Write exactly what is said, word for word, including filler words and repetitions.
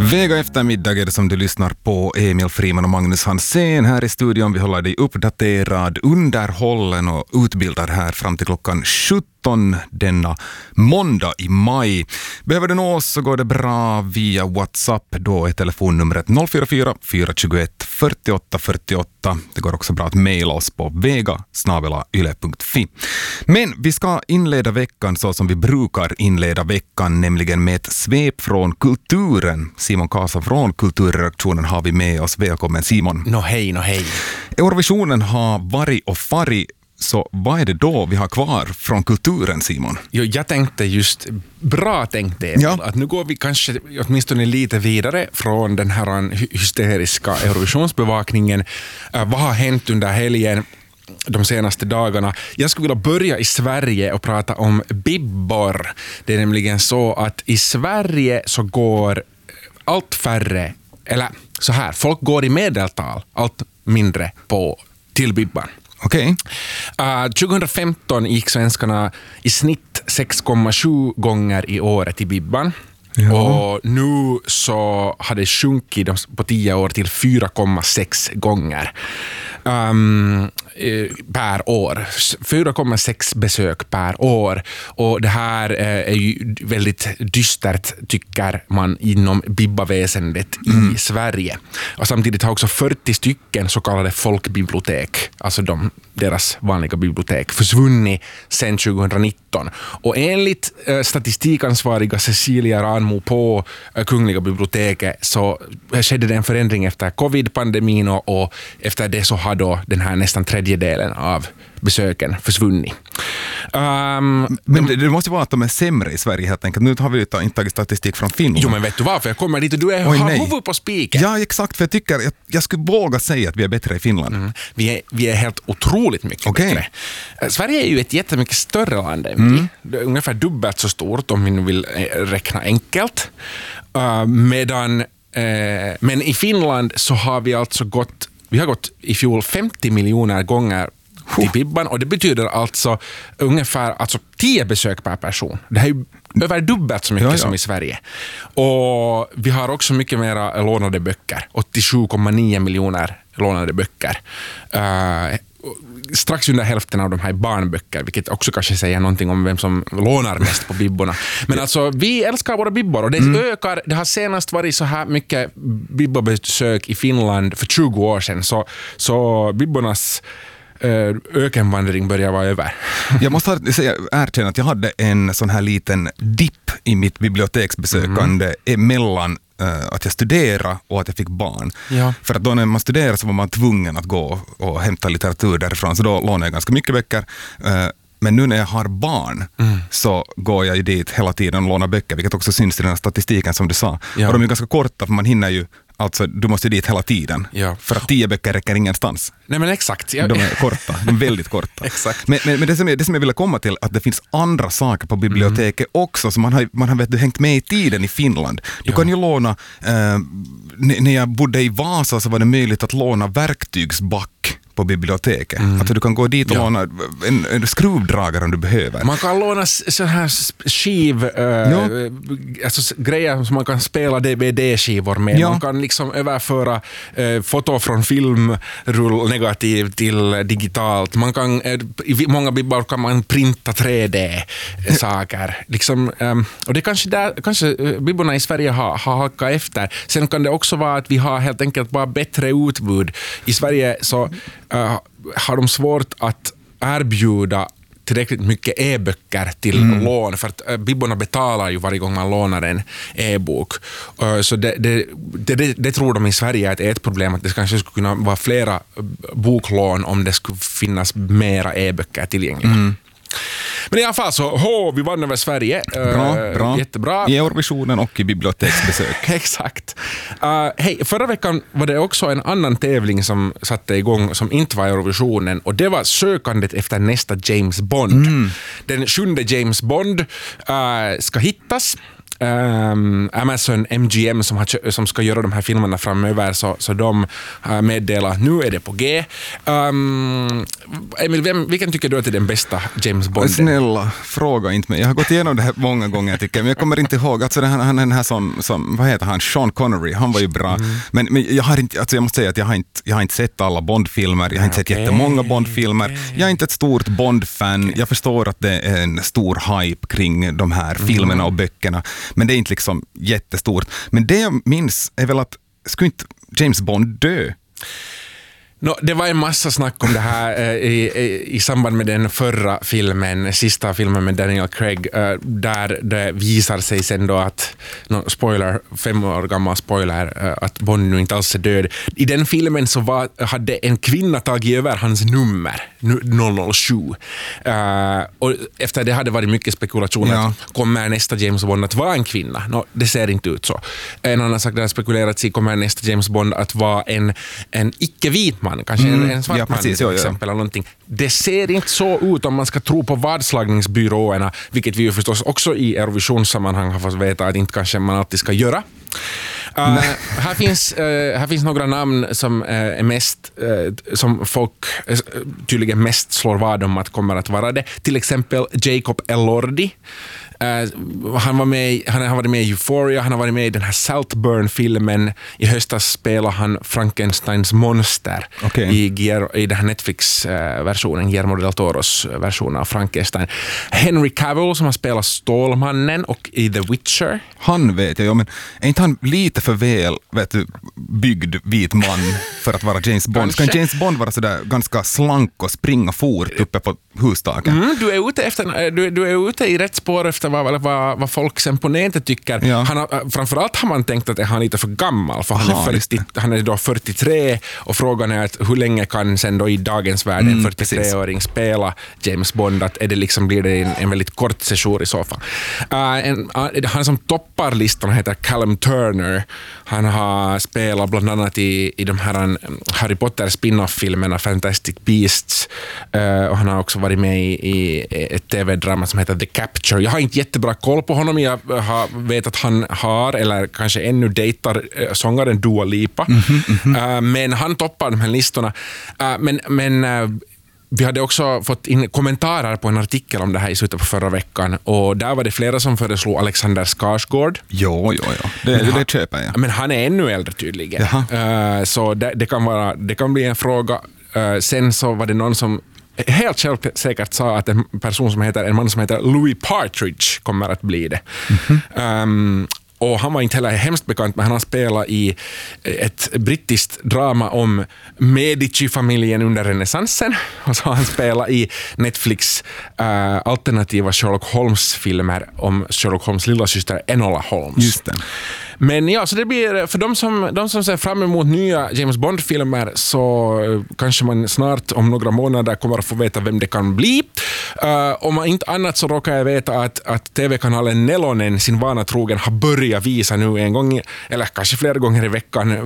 Vega eftermiddag är det som du lyssnar på. Emil Friman och Magnus Hansén här i studion. Vi håller dig uppdaterad, underhållen och utbildad här fram till klockan sjutton denna måndag i maj. Behöver du nå oss så går det bra via WhatsApp. Då är telefonnumret noll fyra fyra fyra två ett fyra åtta fyra åtta. Det går också bra att mejla oss på vega snabel-a yle punkt fi. Men vi ska inleda veckan så som vi brukar inleda veckan, nämligen med ett svep från kulturen. Simon Kasa från kulturredaktionen har vi med oss. Välkommen Simon. Nå hej, nå hej. Eurovisionen har varit och farit, så vad är det då vi har kvar från kulturen, Simon? Jo, jag tänkte just, bra tänkte jag, Ja. att nu går vi kanske åtminstone lite vidare från den här hy- hysteriska Eurovisionsbevakningen. Uh, vad har hänt under helgen? De senaste dagarna. Jag skulle vilja börja i Sverige och prata om bibbor. Det är nämligen så att i Sverige så går allt färre, eller så här, folk går i medeltal allt mindre på till bibban. Okej. Uh, tjugohundrafemton gick svenskarna i snitt sex komma sju gånger i året i bibban. Ja. Och nu så har det sjunkit på tio år till fyra komma sex gånger um, per år. fyra komma sex besök per år. Och det här är ju väldigt dystert, tycker man, inom bibbaväsendet mm. i Sverige. Och samtidigt har också fyrtio stycken så kallade folkbibliotek, alltså de, deras vanliga bibliotek, försvunnit sedan tjugohundranitton. Och enligt eh, statistikansvariga Cecilia Ranmo på eh, Kungliga biblioteket så skedde det en förändring efter covid-pandemin och, och efter det så har då den här nästan tredjedelen av besöken försvunnit. Um, Men det, det måste vara att de är sämre i Sverige helt enkelt. Nu har vi inte tagit statistik från Finland. Jo, men vet du varför jag kommer dit och du är, Oj, har nej. huvud på spiken. Ja, exakt, för jag tycker, jag, jag skulle våga säga att vi är bättre i Finland. Mm. Vi, är, vi är helt otroligt mycket Okej. bättre. Sverige är ju ett jättemycket större land än Mm. vi. Det är ungefär dubbelt så stort om vi nu vill räkna enkelt. Uh, medan, uh, men i Finland så har vi alltså gått, vi har gått i fjol femtio miljoner gånger till bibban, och det betyder alltså ungefär alltså tio besök per person. Det här är ju över dubbelt så mycket ja, ja. som i Sverige. Och vi har också mycket mera lånade böcker. åttiosju komma nio miljoner lånade böcker. Uh, strax under hälften av de här barnböcker, vilket också kanske säger någonting om vem som lånar mest på bibborna. Men alltså, vi älskar våra bibbor och det mm. ökar. Det har senast varit så här mycket bibbobesök i Finland för tjugo år sedan. Så, så bibbornas ökenvandring börjar vara över. Jag måste säga, erkänna att jag hade en sån här liten dipp i mitt biblioteksbesökande mm. mellan uh, att jag studerade och att jag fick barn. Ja. För att då när man studerade så var man tvungen att gå och hämta litteratur därifrån, så då lånade jag ganska mycket böcker. Uh, Men nu när jag har barn mm. så går jag ju dit hela tiden och lånar böcker, vilket också syns i den här statistiken som du sa. Ja. Och de är ganska korta, för man hinner ju, alltså du måste dit hela tiden. Ja. För att tio böcker räcker ingenstans. Nej, men exakt. Jag... De är korta, de är väldigt korta. Exakt. Men, men, men det, som jag, det som jag ville komma till, att det finns andra saker på biblioteket mm. också, så man har, man har vet du, hängt med i tiden i Finland. Du ja. kan ju låna, eh, n- när jag bodde i Vasa så var det möjligt att låna verktygsback på biblioteket. Mm. Alltså du kan gå dit och ja. låna en, en skruvdragare om du behöver. Man kan låna så här skiv, äh, ja. alltså grejer som man kan spela D V D-skivor med. Ja. Man kan liksom överföra äh, foto från filmrull negativ till digitalt. Man kan, äh, i många bibbor kan man printa tre D-saker. Liksom, ähm, och det kanske där, kanske äh, bibborna i Sverige har, har halkat efter. Sen kan det också vara att vi har helt enkelt bara bättre utbud. I Sverige så Uh, har de svårt att erbjuda tillräckligt mycket e-böcker till mm. lån, för att uh, bibborna betalar ju varje gång man lånar en e-bok. Uh, så det, det, det, det, det tror de i Sverige är ett problem, att det kanske skulle kunna vara flera boklån om det skulle finnas mera e-böcker tillgängliga. Mm. Men i alla fall så, ho, vi vann över Sverige. Bra, uh, bra. Jättebra. I Eurovisionen och i biblioteksbesök. Exakt. Uh, hej, förra veckan var det också en annan tävling som satte igång som inte var Eurovisionen, och det var sökandet efter nästa James Bond. Mm. Den sjunde James Bond uh, ska hittas. um, Amazon M G M som, har, som ska göra de här filmerna framöver, så, så de uh, meddelar att nu är det på G. Um, Emil, vem, vilken tycker du att är den bästa James Bond? Snälla, fråga inte mig. Jag har gått igenom det här många gånger, tycker jag, men jag kommer inte ihåg. Alltså, han, han, den här som, som, vad heter han? Sean Connery, han var ju bra. Mm. Men, men jag, har inte, alltså jag måste säga att jag har inte, jag har inte sett alla Bond-filmer, jag har inte okay. sett jättemånga Bond-filmer. Okay. Jag är inte ett stort Bond-fan. Okay. Jag förstår att det är en stor hype kring de här mm. filmerna och böckerna, men det är inte liksom jättestort. Men det jag minns är väl att skulle inte James Bond dö? No, det var en massa snack om det här eh, i, i, i samband med den förra filmen, sista filmen med Daniel Craig, eh, där det visar sig sen då att, no, spoiler, fem år gammal spoiler, eh, att Bond nu inte alls är död. I den filmen så var, hade en kvinna tagit över hans nummer, noll noll sju. Eh, och efter det hade varit mycket spekulation ja. att kommer nästa James Bond att vara en kvinna? No, det ser inte ut så. En annan sak där spekulerat i kommer nästa James Bond att vara en, en icke-vit man. Kanske mm, en svart ja, man precis, till exempel. Ja, ja. Eller någonting. Det ser inte så ut om man ska tro på vadslagningsbyråerna, vilket vi ju förstås också i Eurovisionssammanhang har fått veta att inte kanske man alltid ska göra. Uh, här, finns, uh, här finns några namn som uh, är mest uh, som folk uh, tydligen mest slår vad om att kommer att vara det. Till exempel Jacob Elordi. Uh, han, var med, han har varit med i Euphoria, han har varit med i den här Saltburn-filmen. I höstas spelade han Frankensteins monster okay. i, i den här Netflix-versionen, Guillermo del Toros version av Frankenstein. Henry Cavill som har spelat Stålmannen och i The Witcher. Han vet jag, men är inte han lite för väl vet du, byggd vit man för att vara James Bond? Ska James Bond vara sådär ganska slank och springa fort uppe på hustaken? Mm, du, är ute efter, du, du är ute i rätt spår efter vad, vad, vad folk sen på nätet tycker. Ja. Han har, framförallt har man tänkt att han är lite för gammal, för han, Aha, är, fyrtio, han är då fyrtiotre och frågan är att hur länge kan sen då i dagens värld en mm, fyrtiotre-åring spela James Bond? Att är det liksom, blir det en, en väldigt kort session i så fall. Uh, en, uh, han som toppar listan heter Callum Turner. Han har spelat bland annat i, i de här um, Harry Potter spin-off-filmerna Fantastic Beasts uh, och han har också varit med i, i ett tv-drama som heter The Capture. Jag har inte jättebra koll på honom. Jag har, vet att han har, eller kanske ännu dejtar uh, sångaren Dua Lipa. Mm-hmm, mm-hmm. Uh, men han toppar de här listorna. Uh, men men uh, vi hade också fått in kommentarer på en artikel om det här i slutet på förra veckan, och där var det flera som föreslog Alexander Skarsgård. Jo, jo, jo. Det, det, det köper jag. Men han är ännu äldre tydligen. Uh, så det, det, kan vara, det kan bli en fråga. Uh, sen så var det någon som helt självsäkert sa att en person som heter, en man som heter Louis Partridge kommer att bli det. Mm-hmm. Um, och han var inte heller hemskt bekant, men han har spelat i ett brittiskt drama om Medici-familjen under renässansen. Och så har han spelat i Netflix uh, alternativa Sherlock Holmes-filmer om Sherlock Holmes lilla syster Enola Holmes. Just det. Men ja, så det blir för de som, de som ser fram emot nya James Bond-filmer, så kanske man snart om några månader kommer att få veta vem det kan bli. Uh, om inte annat så råkar jag veta att, att tv-kanalen Nelonen sin vana trogen har börjat visa nu en gång, eller kanske flera gånger i veckan,